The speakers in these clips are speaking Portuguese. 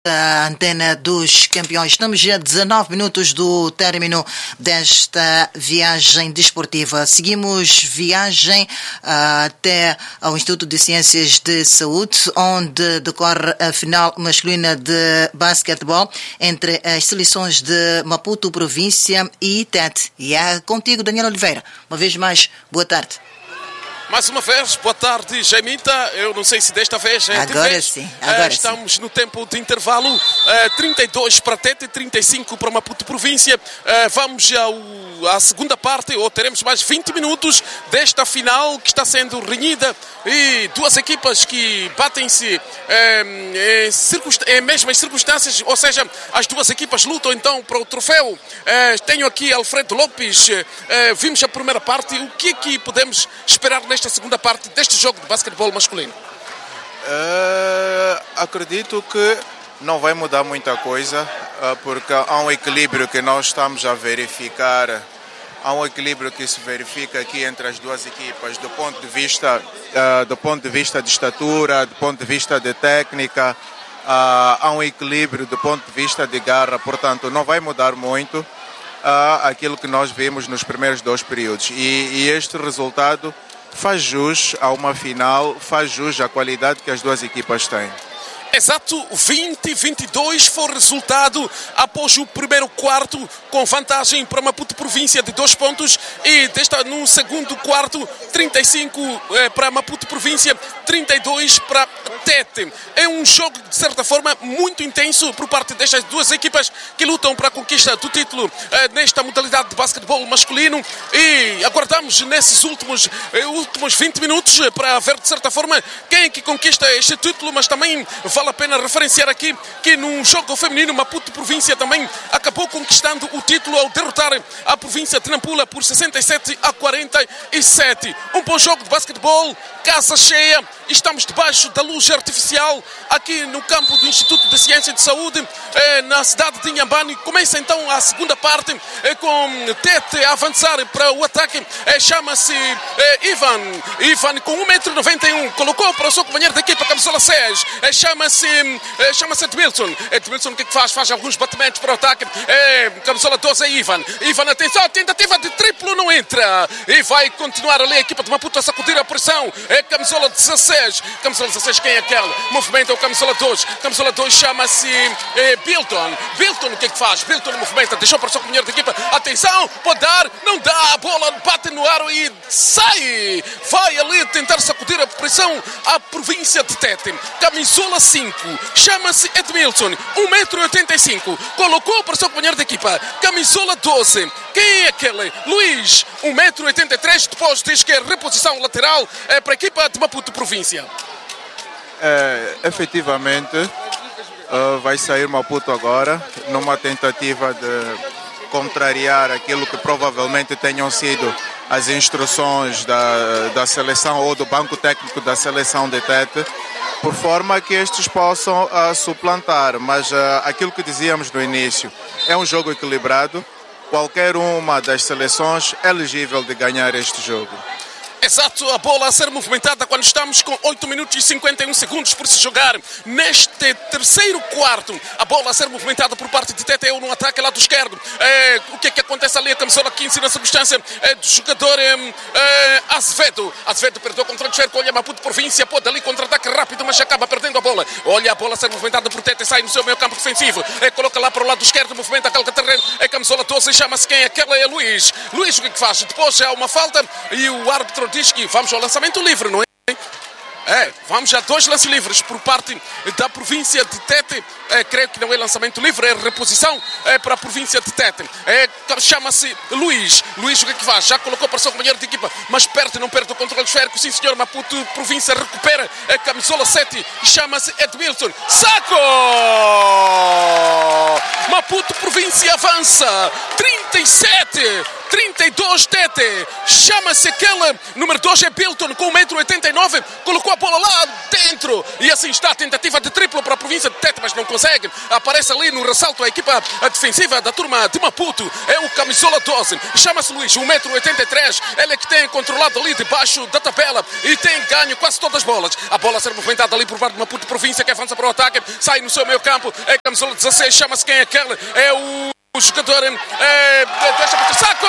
A Antena dos Campeões. Estamos a 19 minutos do término desta viagem desportiva. Seguimos viagem até ao Instituto de Ciências de Saúde, onde decorre a final masculina de basquetebol entre as seleções de Maputo, província, e Tete. E é contigo, Daniel Oliveira. Uma vez mais, boa tarde. Mais uma vez, boa tarde, Jaimita. Eu não sei se desta vez é agora sim, agora estamos no tempo de intervalo, 32 para Tete, 35 para Maputo Província. Vamos à segunda parte, ou teremos mais 20 minutos desta final que está sendo renhida, e duas equipas que batem-se em mesmas circunstâncias, ou seja, as duas equipas lutam então para o troféu. Tenho aqui Alfredo Lopes. Vimos a primeira parte. O que é que podemos esperar nesta segunda parte deste jogo de basquetebol masculino? Acredito que não vai mudar muita coisa, porque há um equilíbrio que nós estamos a verificar. Há um equilíbrio que se verifica aqui entre as duas equipas, do ponto de vista de estatura, do ponto de vista de técnica. Há um equilíbrio do ponto de vista de garra, portanto não vai mudar muito aquilo que nós vimos nos primeiros dois períodos. E este resultado faz jus a uma final, faz jus à qualidade que as duas equipas têm. Exato, 20-22 foi o resultado após o primeiro quarto, com vantagem para Maputo Província de 2 pontos, e no segundo quarto, 35 para Maputo Província, 32 para Tete. É um jogo, de certa forma, muito intenso por parte destas duas equipas que lutam para a conquista do título nesta modalidade de basquetebol masculino, e aguardamos nesses últimos 20 minutos para ver, de certa forma, quem é que conquista este título. Mas também vale a pena referenciar aqui que num jogo feminino, Maputo Província também acabou conquistando o título ao derrotar a província de Nampula por 67-47. Um bom jogo de basquetebol, casa cheia. Estamos debaixo da luz artificial aqui no campo do Instituto de Ciência de Saúde, na cidade de Inhambane. Começa então a segunda parte, com Tete a avançar para o ataque. Chama-se Ivan com 1,91 m, colocou para o seu companheiro da equipa, camisola 6. Chama-se Edmilson. Edmilson, o que é que faz? Faz alguns batimentos para o ataque. Camisola 12 é Ivan, atenção, tentativa de triplo, não entra. E vai continuar ali a equipa de Maputo a sacudir a pressão. Camisola 16. Camisola 16, quem é aquele? Movimenta o camisola 2. Camisola 2 chama-se Bilton. Bilton, o que é que faz? Bilton movimenta, deixou para o seu companheiro de equipa. Atenção, pode dar, não dá. A bola bate no ar e sai. Vai ali tentar sacudir a pressão à província de Tete. Camisola 5, chama-se Edmilson, 1,85 m, colocou para o seu companheiro de equipa. Camisola 12, quem é aquele? Luís, 1,83 m, depois diz que é reposição lateral para a equipa de Maputo Província. Efetivamente, vai sair Maputo agora, numa tentativa de contrariar aquilo que provavelmente tenham sido as instruções da seleção ou do banco técnico da seleção de Tete, por forma que estes possam suplantar. Mas aquilo que dizíamos no início, é um jogo equilibrado. Qualquer uma das seleções é elegível de ganhar este jogo. Exato, a bola a ser movimentada quando estamos com 8 minutos e 51 segundos por se jogar. Neste terceiro quarto, a bola a ser movimentada por parte de Tete no ataque lado esquerdo. O que é que acontece ali? A camisola 15 na circunstância do jogador Azevedo. Azevedo perdeu o controle de cerco, olha Maputo Província, pode ali contra-ataque rápido, mas acaba perdendo a bola. Olha a bola a ser movimentada por Tete, sai no seu meio campo defensivo. Coloca lá para o lado esquerdo, movimenta aquele terreno. A camisola 12, chama-se quem? Aquela é Luís. Luís, o que é que faz? Depois há uma falta e o árbitro diz que vamos ao lançamento livre, não é? Vamos a 2 lances livres por parte da província de Tete. Creio que não é lançamento livre, é reposição para a província de Tete. Chama-se Luís. Luís, o que é que faz? Já colocou para o seu companheiro de equipa, mas não perde o controle esférico. Sim, senhor, Maputo Província recupera a camisola 7 e chama-se Edmilson. Saco! Maputo Província província avança. 37-32 Tete. Chama-se aquele número 2 é Bilton com 1,89 m. Colocou a bola lá dentro. E assim está a tentativa de triplo para a província de Tete, mas não consegue. Aparece ali no ressalto a equipa defensiva da turma de Maputo. É o camisola 12. Chama-se Luís, 1,83 m. Ele é que tem controlado ali debaixo da tabela e tem ganho quase todas as bolas. A bola a ser movimentada ali por parte de Maputo província, que avança para o ataque. Sai no seu meio campo. É camisola 16. Chama-se quem é aquele? É o jogador. Deixa para o saco.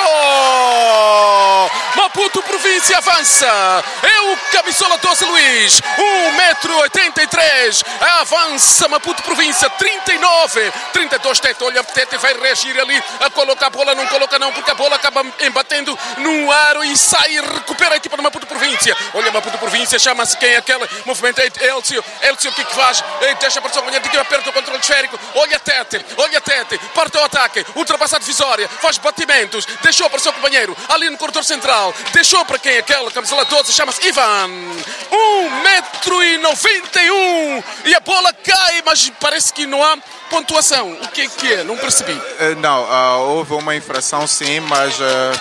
Maputo província avança. É o camisola 12 Luís, 1,83 m. Avança Maputo província. 39-32 Tete. Olha, Tete vai reagir ali a colocar a bola. Não coloca não, porque a bola acaba embatendo no aro e sai e recupera a equipa de Maputo província. Olha, Maputo província, chama-se quem é aquele? Movimento é Elcio. Elcio, o que faz? Deixa para o seu companheiro de equipa perto do controle esférico. Olha Tete, parte ao ataque. Ultrapassa a divisória, faz batimentos, deixou para o seu companheiro ali no corredor central, deixou para quem é aquele? Camisola 12, chama-se Ivan, 1,91 m. E a bola cai, mas parece que não há pontuação. O que é? Não percebi. Não, houve uma infração sim, mas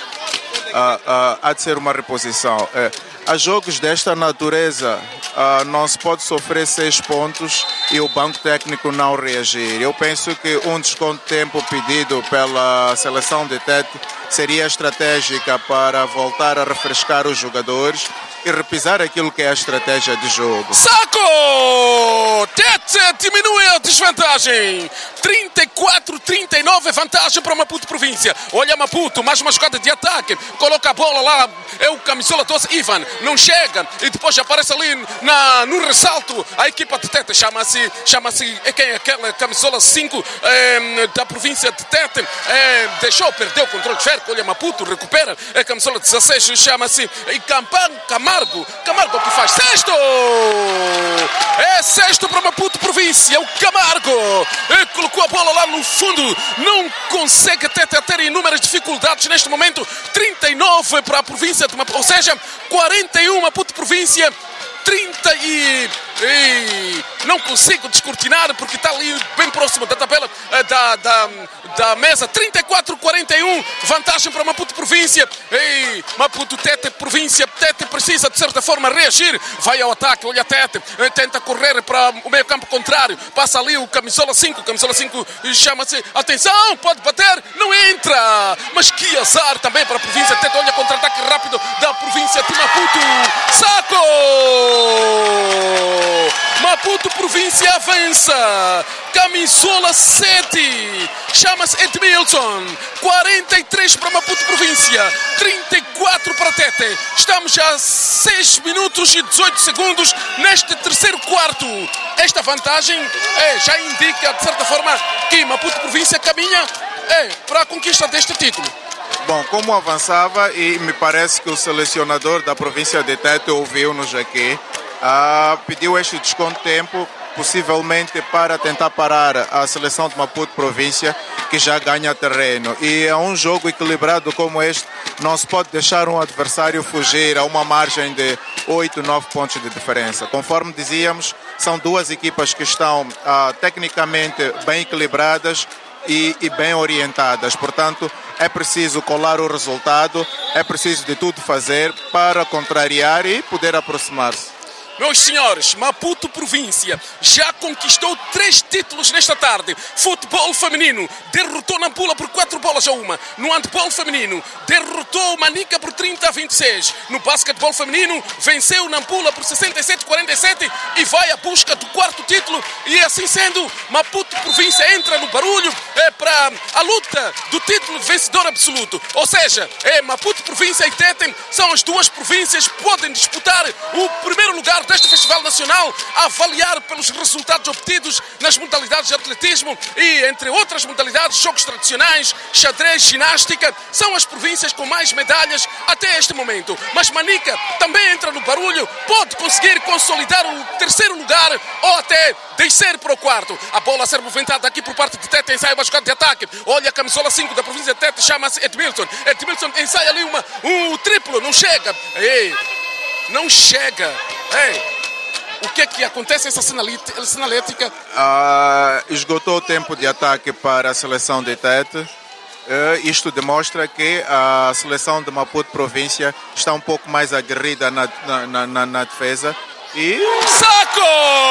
há de ser uma reposição. A jogos desta natureza não se pode sofrer 6 pontos e o banco técnico não reagir. Eu penso que um desconto de tempo pedido pela seleção de Tete seria estratégica para voltar a refrescar os jogadores e repisar aquilo que é a estratégia de jogo. Saco! Tete diminui a desvantagem. 34-39 é vantagem para Maputo província. Olha Maputo, mais uma jogada de ataque. Coloca a bola lá. É o camisola 12 Ivan. Não chega. E depois aparece ali no ressalto a equipa de Tete. Chama-se quem é aquela camisola 5 da província de Tete. Perdeu o controle de ferro. Olha Maputo, recupera. A camisola 16 chama-se Camargo. Camargo que faz sexto. É sexto para Maputo província. O Camargo colocou a bola lá no fundo. Não consegue Tete ter inúmeras dificuldades neste momento. 39 para a província de Maputo. Ou seja, 41 Maputo província. 30 e não consigo descortinar porque está ali bem próximo da tabela da mesa. 34-41, vantagem para Maputo província. Maputo Tete província. Tete precisa de certa forma reagir. Vai ao ataque, olha Tete, tenta correr para o meio campo contrário. Passa ali o camisola 5. Camisola 5 chama-se, atenção, pode bater, não entra. Mas que azar também para a província Tete. Olha, contra-ataque rápido da província de Maputo. Saco! Maputo província avança. Camisola 7. Chama-se Edmilson. 43 para Maputo província. 34 para Tete. Estamos já a 6 minutos e 18 segundos neste terceiro quarto. Esta vantagem já indica, de certa forma, que Maputo província caminha para a conquista deste título. Bom, como avançava, e me parece que o selecionador da província de Tete ouviu-nos aqui, pediu este desconto de tempo, possivelmente para tentar parar a seleção de Maputo província, que já ganha terreno. E a um jogo equilibrado como este, não se pode deixar um adversário fugir a uma margem de 8, 9 pontos de diferença. Conforme dizíamos, são duas equipas que estão tecnicamente bem equilibradas e bem orientadas. Portanto, é preciso colar o resultado, é preciso de tudo fazer para contrariar e poder aproximar-se. Meus senhores, Maputo província já conquistou 3 títulos nesta tarde. Futebol feminino derrotou Nampula por 4-1. No handball feminino derrotou Manica por 30-26. No basquetebol feminino venceu Nampula por 67-47 e vai à busca do 4º título. E assim sendo, Maputo província entra no barulho para a luta do título de vencedor absoluto. Ou seja, Maputo província e Tete são as duas províncias que podem disputar o primeiro lugar deste Festival Nacional, a avaliar pelos resultados obtidos nas modalidades de atletismo e, entre outras modalidades, jogos tradicionais, xadrez, ginástica. São as províncias com mais medalhas até este momento. Mas Manica também entra no barulho, pode conseguir consolidar o 3º lugar ou até descer para o 4º. A bola a ser movimentada aqui por parte de Tete, ensaia uma jogada de ataque. Olha a camisola 5 da província de Tete, chama-se Edmilson. Edmilson ensaia ali um triplo, não chega. Não chega. O que é que acontece essa sinalética? Esgotou faltou tempo de ataque para a seleção de Tete. Isto demonstra que a seleção de Maputo Província está um pouco mais aguerrida na defesa. E... Saco!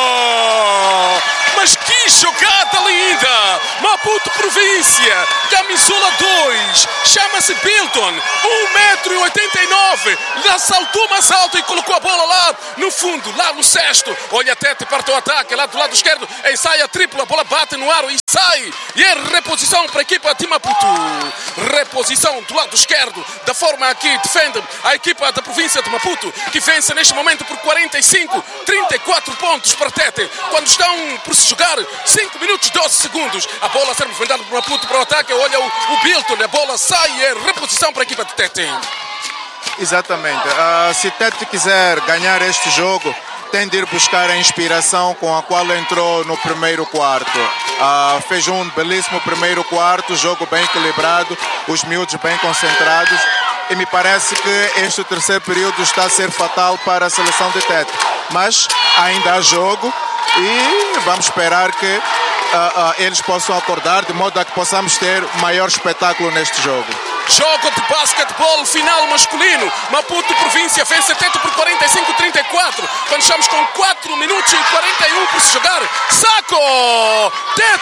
Mas que jogada linda! Maputo Província, camisola 2, chama-se Bilton, 1,89 m, saltou mais alto e colocou a bola lá no fundo, lá no cesto. Olha, Tete parte o ataque, lá do lado esquerdo, ensaia triplo, a bola bate no aro e sai. E é reposição para a equipa de Maputo. Reposição do lado esquerdo, da forma que defende a equipa da província de Maputo, que vence neste momento por 34 pontos para Tete, quando estão por se jogar 5 minutos e 12 segundos. A bola serve vendada por Maputo para o ataque. Olha o Bilton, a bola sai e é reposição para a equipa de Tete. Exatamente. Se Tete quiser ganhar este jogo, tem de ir buscar a inspiração com a qual entrou no primeiro quarto. Fez um belíssimo primeiro quarto, jogo bem equilibrado, os miúdos bem concentrados. E me parece que este terceiro período está a ser fatal para a seleção de Tete. Mas ainda há jogo e vamos esperar que eles possam acordar de modo a que possamos ter maior espetáculo neste jogo. Jogo de basquetebol final masculino. Maputo Província vence Tete por 45-34. Quando estamos com 4 minutos e 41 por se jogar. Saco!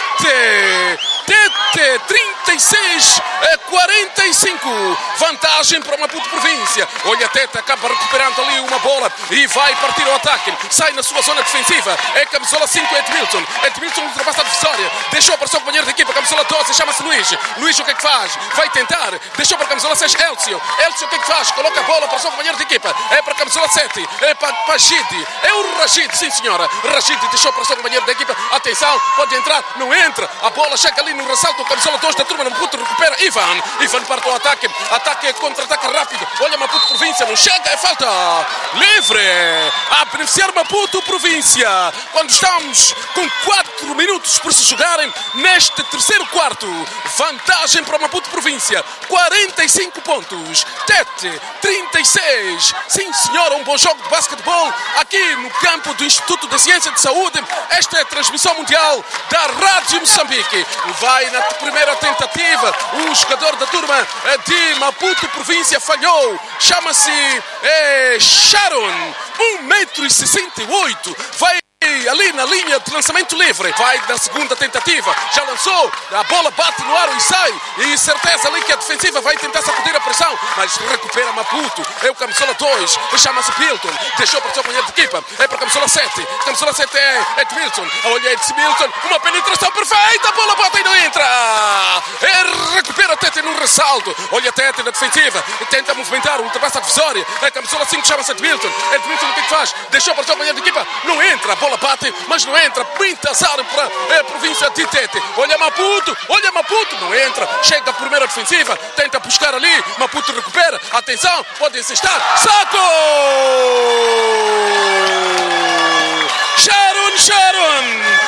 Tete 36-45. Vantagem para Maputo Província. Olha, Tete acaba recuperando ali uma bola e vai partir ao ataque. Sai na sua zona defensiva. É camisola 5, Edmilson. Edmilson ultrapassa a divisória. Deixou para o seu companheiro de equipa. Camisola 12, chama-se Luís. Luís o que é que faz? Vai tentar. Deixou para a camisola 6, Elcio. Elcio o que é que faz? Coloca a bola para o seu companheiro de equipa. É para a camisola 7. É para Rashid. É o Rashid, sim senhora. Rashid deixou para o seu companheiro de equipa. Atenção, pode entrar. Não entra. A bola chega ali no ressalto. Camisola 2 da turma. Maputo recupera. Ivan parte ao ataque. Ataque contra-ataque rápido. Olha, Maputo Província. Não chega. É falta. Livre. A beneficiar Maputo Província. Quando estamos com 4 minutos por se jogarem neste terceiro quarto. Vantagem para Maputo Província. 45 pontos. Tete 36. Sim senhora, um bom jogo de basquetebol aqui no campo do Instituto de Ciência de Saúde. Esta é a transmissão mundial da Rádio Moçambique. Vai na primeira tentativa. O jogador da turma de Maputo Província falhou. Chama-se Sharon. 1,68 m. Vai ali na linha de lançamento livre. Vai na segunda tentativa. Já lançou. A bola bate no aro e sai. E certeza ali que a defensiva vai tentar sacudir a pressão. Mas recupera Maputo. É o camisola 2. Chama-se Bilton. Deixou para o seu companheiro de equipa. É para a camisola 7. Camisola 7 é Edmilson. Olha Edmilson. Uma penetração perfeita. A bola bate e não entra. Recupera Tete no ressalto. Olha Tete na defensiva. Tenta movimentar. Ultrapassa a divisória. É camisola 5. Chama-se Edmilson. Edmilson o que faz? Deixou para o seu companheiro de equipa. Não entra. A bola bate, mas não entra. Muito azar para a província de Tete. Olha Maputo, não entra. Chega a primeira defensiva, tenta buscar ali. Maputo recupera. Atenção, pode encestar. Saco! Sharon,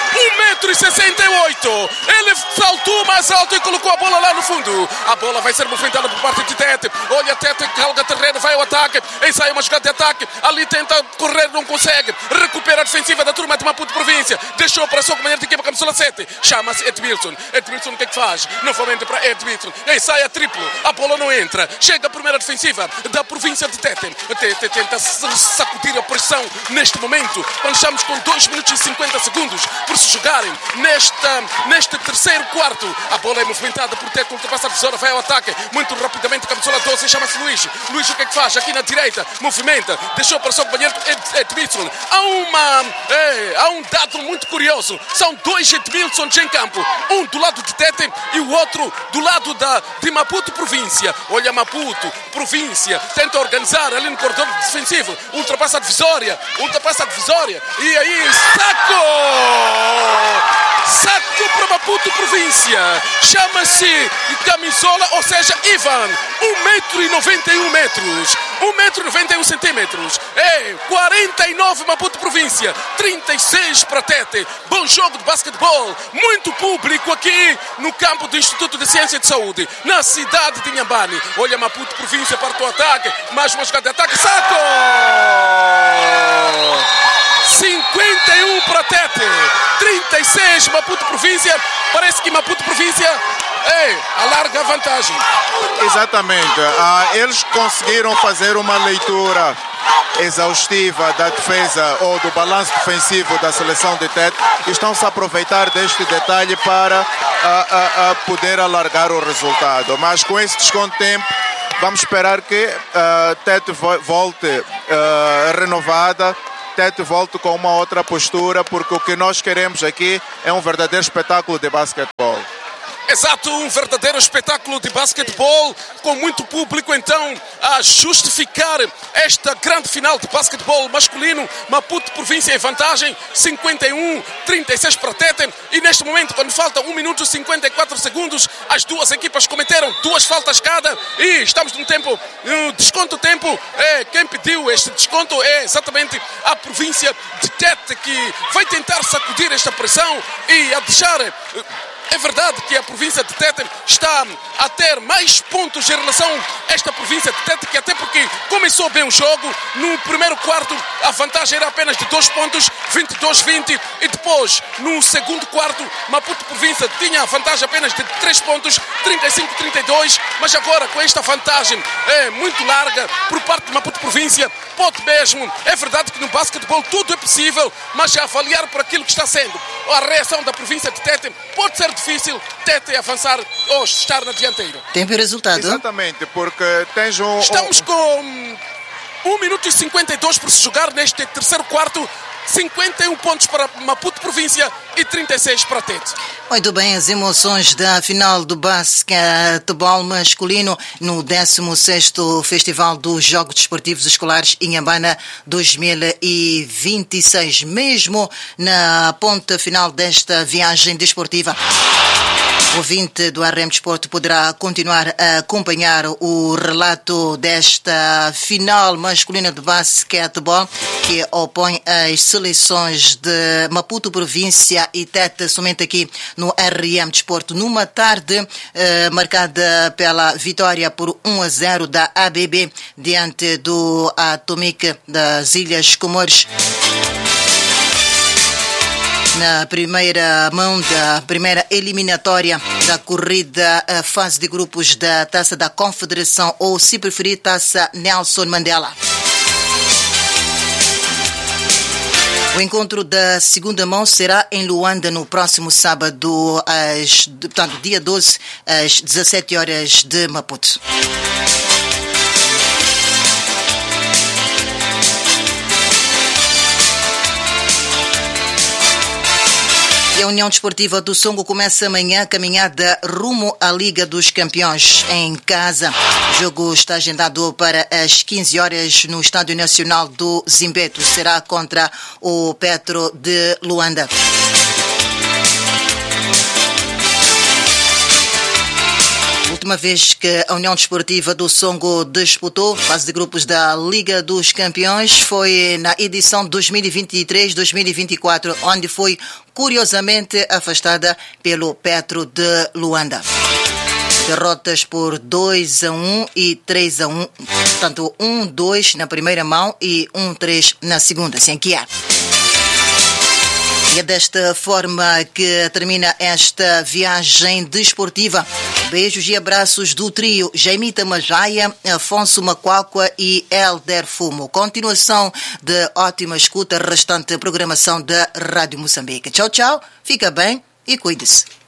1,68 m. Ele saltou mais alto e colocou a bola lá no fundo. A bola vai ser movimentada por parte de Tete. Olha, Tete calga terreno, vai ao ataque. Ensaia uma jogada de ataque. Ali tenta correr, não consegue. Recupera a defensiva da turma de Maputo Província. Deixou para o seu companheiro de equipa, camisola 7. Chama-se Edmilson. Edmilson o que é que faz? Novamente para Edmilson. Ensaia triplo. A bola não entra. Chega a primeira defensiva da província de Tete. Tete tenta sacudir a pressão neste momento. Quando estamos com 2 minutos e 50 segundos por se jogarem neste terceiro quarto. A bola é movimentada por Tete, ultrapassa a divisória, vai ao ataque muito rapidamente. Camisola 12, chama-se Luís. Luís o que é que faz? Aqui na direita, movimenta, deixou para o seu companheiro Edmilson. Há um dado muito curioso. São 2 Edmilsons em campo. Um do lado de Tete e o outro do lado de Maputo Província. Olha Maputo Província, tenta organizar ali no corredor defensivo. Ultrapassa a divisória. E aí, saco para Maputo Província. Chama-se camisola, ou seja, Ivan. 1,91 m. 1,91 cm. É 49 Maputo Província. 36 para Tete. Bom jogo de basquetebol. Muito público aqui no campo do Instituto de Ciência de Saúde, na cidade de Inhambane. Olha Maputo Província para o ataque. Mais uma jogada de ataque. Saco! 51 para Tete. 36 Maputo Província. parece que Maputo Província alarga a vantagem. Exatamente. Eles conseguiram fazer uma leitura exaustiva da defesa ou do balanço defensivo da seleção de Tete e estão-se a aproveitar deste detalhe para poder alargar o resultado. Mas com esse desconto de tempo, vamos esperar que Tete volte renovada, Tete volte com uma outra postura, porque o que nós queremos aqui é um verdadeiro espetáculo de basquetebol. Exato, um verdadeiro espetáculo de basquetebol, com muito público então a justificar esta grande final de basquetebol masculino. Maputo Província em vantagem, 51-36 para Tete. E neste momento, quando falta 1 minuto e 54 segundos, as duas equipas cometeram 2 faltas cada e estamos num tempo, desconto tempo. Quem pediu este desconto é exatamente a província de Tete, que vai tentar sacudir esta pressão e a deixar... É verdade que a província de Tete está a ter mais pontos em relação a esta província de Tete, que até porque começou bem o jogo. No primeiro quarto a vantagem era apenas de 2 pontos, 22-20, e depois no segundo quarto Maputo Província tinha a vantagem apenas de 3 pontos, 35-32, mas agora com esta vantagem muito larga por parte de Maputo Província, pode mesmo, é verdade que no basquetebol tudo é possível, mas a avaliar por aquilo que está sendo a reação da província de Tete, pode ser difícil Tete avançar ou estar na dianteira. Tempo e resultado. Exatamente, porque tens Estamos com 1 minuto e 52 por se jogar neste terceiro quarto. 51 pontos para Maputo Província e 36 para Tete. Muito bem, as emoções da final do basquetebol masculino no 16º Festival dos Jogos Desportivos Escolares Inhambana 2026. Mesmo na ponta final desta viagem desportiva, o ouvinte do RM Desporto poderá continuar a acompanhar o relato desta final masculina de basquetebol que opõe as seleções de Maputo Província e Tete somente aqui no RM Desporto, numa tarde marcada pela vitória por 1-0 da ABB diante do Atomic das Ilhas Comores. Na primeira mão da primeira eliminatória da corrida fase de grupos da Taça da Confederação, ou se preferir Taça Nelson Mandela. O encontro da segunda mão será em Luanda no próximo sábado, dia 12, às 17 horas de Maputo. E a União Desportiva do Songo começa amanhã a caminhada rumo à Liga dos Campeões em casa. O jogo está agendado para as 15 horas no Estádio Nacional do Zimbeto. Será contra o Petro de Luanda. A última vez que a União Desportiva do Songo disputou fase de grupos da Liga dos Campeões foi na edição 2023-2024, onde foi curiosamente afastada pelo Petro de Luanda. Derrotas por 2-1 e 3-1, portanto 1-2 na primeira mão e 1-3 na segunda, sem que há. E é desta forma que termina esta viagem desportiva. Beijos e abraços do trio Jaimita Majaia, Afonso Macuacua e Helder Fumo. Continuação de ótima escuta, restante programação da Rádio Moçambique. Tchau, tchau, fica bem e cuide-se.